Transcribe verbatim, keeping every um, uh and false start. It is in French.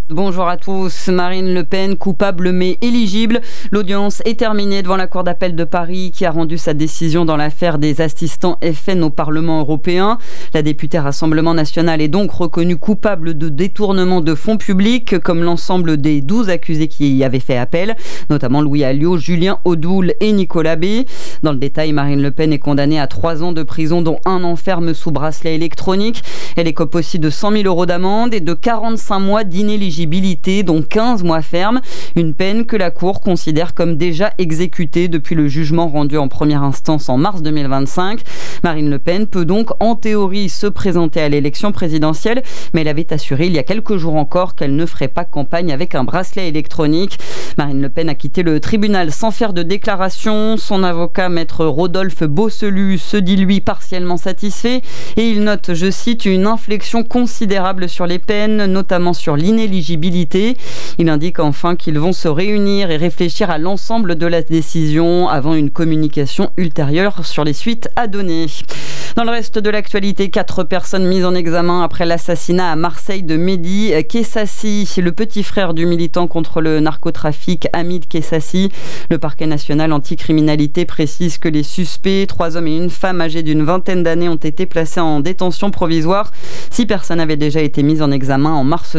Bonjour à tous. Marine Le Pen, coupable mais éligible. L'audience est terminée devant la Cour d'appel de Paris qui a rendu sa décision dans l'affaire des assistants F N au Parlement européen. La députée Rassemblement National est donc reconnue coupable de détournement de fonds publics, comme l'ensemble des douze accusés qui y avaient fait appel, notamment Louis Alliot, Julien Audoul et Nicolas B. Dans le détail, Marine Le Pen est condamnée à trois ans de prison, dont un an ferme sous bracelet électronique. Elle écope aussi de cent mille euros d'amende et de quarante-cinq mois d'inéligibilité, dont quinze mois ferme, une peine que la Cour considère comme déjà exécutée depuis le jugement rendu en première instance en mars deux mille vingt-cinq. Marine Le Pen peut donc en théorie se présenter à l'élection présidentielle, mais elle avait assuré il y a quelques jours encore qu'elle ne ferait pas campagne avec un bracelet électronique. Marine Le Pen a quitté le tribunal sans faire de déclaration. Son avocat, maître Rodolphe Bosselu, se dit lui partiellement satisfait et il note, je cite, une inflexion considérable sur les peines, notamment sur l'inéligibilité. Il indique enfin qu'ils vont se réunir et réfléchir à l'ensemble de la décision avant une communication ultérieure sur les suites à donner. Dans le reste de l'actualité, quatre personnes mises en examen après l'assassinat à Marseille de Mehdi Kessassi, le petit frère du militant contre le narcotrafic Hamid Kessassi. Le parquet national anticriminalité précise que les suspects, trois hommes et une femme âgés d'une vingtaine d'années, ont été placés en détention provisoire. Six personnes avaient déjà été mises en examen en mars